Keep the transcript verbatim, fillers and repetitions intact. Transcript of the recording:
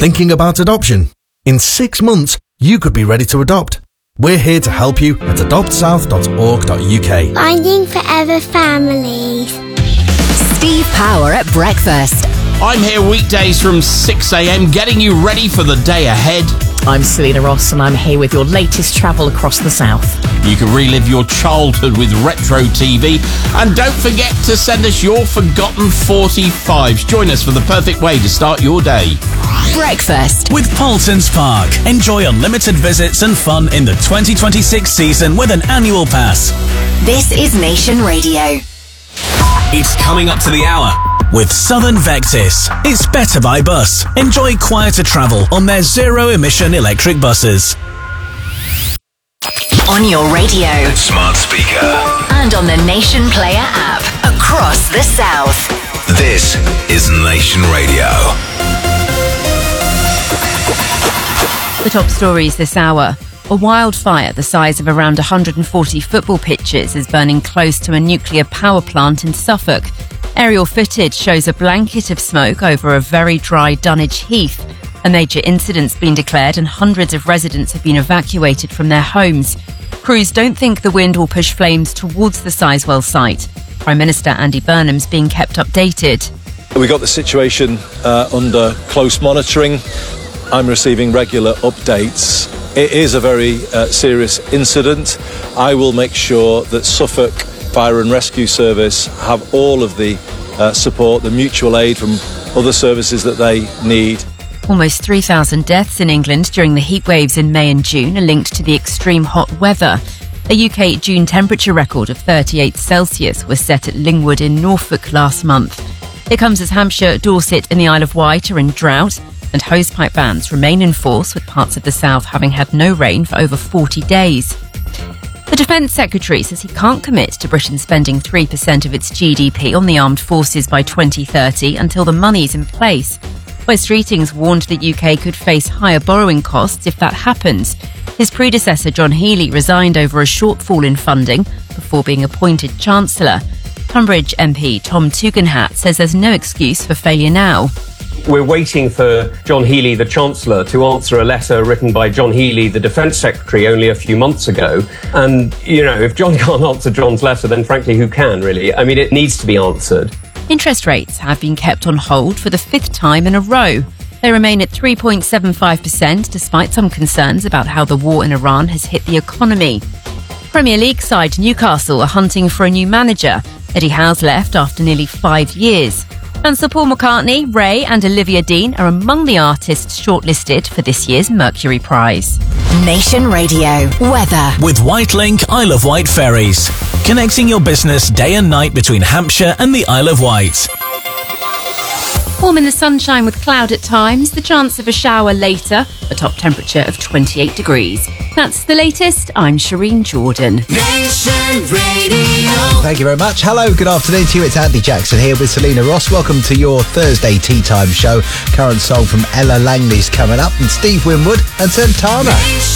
Thinking about adoption? In six months, you could be ready to adopt. We're here to help you at adopt south dot org dot U K. Finding Forever Families. Steve Power at breakfast. I'm here weekdays from six a.m. getting you ready for the day ahead. I'm Selena Ross and I'm here with your latest travel across the south. You can relive your childhood with Retro T V. And don't forget to send us your forgotten forty-fives. Join us for the perfect way to start your day. Breakfast with Paultons Park. Enjoy unlimited visits and fun in the twenty twenty-six season with an annual pass. This is Nation Radio. It's coming up to the hour with Southern Vectis. It's better by bus. Enjoy quieter travel on their zero-emission electric buses. On your radio, smart speaker, and on the Nation Player app across the south. This is Nation Radio. The top stories this hour. A wildfire the size of around one hundred forty football pitches is burning close to a nuclear power plant in Suffolk. Aerial footage shows a blanket of smoke over a very dry Dunwich Heath. A major incident's been declared and hundreds of residents have been evacuated from their homes. Crews don't think the wind will push flames towards the Sizewell site. Prime Minister Andy Burnham's being kept updated. We got the situation uh, under close monitoring. I'm receiving regular updates. It is a very uh, serious incident. I will make sure that Suffolk Fire and Rescue Service have all of the uh, support, the mutual aid from other services that they need. Almost three thousand deaths in England during the heat waves in May and June are linked to the extreme hot weather. A U K June temperature record of thirty-eight Celsius was set at Lingwood in Norfolk last month. It comes as Hampshire, Dorset and the Isle of Wight are in drought, and hosepipe bans remain in force, with parts of the south having had no rain for over forty days. The Defence Secretary says he can't commit to Britain spending three percent of its G D P on the armed forces by twenty thirty until the money's in place. Wes Streetings warned the U K could face higher borrowing costs if that happens. His predecessor John Healey resigned over a shortfall in funding before being appointed Chancellor. Tunbridge M P Tom Tugendhat says there's no excuse for failure now. We're waiting for John Healey, the Chancellor, to answer a letter written by John Healey, the Defence Secretary, only a few months ago. And, you know, if John can't answer John's letter, then frankly, who can, really? I mean, it needs to be answered. Interest rates have been kept on hold for the fifth time in a row. They remain at three point seven five percent, despite some concerns about how the war in Iran has hit the economy. Premier League side Newcastle are hunting for a new manager. Eddie Howe's left after nearly five years. And Sir Paul McCartney, Ray and Olivia Dean are among the artists shortlisted for this year's Mercury Prize. Nation Radio weather with Whitelink Isle of Wight ferries, connecting your business day and night between Hampshire and the Isle of Wight. Warm in the sunshine with cloud at times, the chance of a shower later, a top temperature of twenty-eight degrees. That's the latest. I'm Shireen Jordan. Nation Radio. Thank you very much. Hello, good afternoon to you. It's Andy Jackson here with Selena Ross. Welcome to your Thursday Tea Time show. Current song from Ella Langley's coming up, and Steve Winwood and Santana.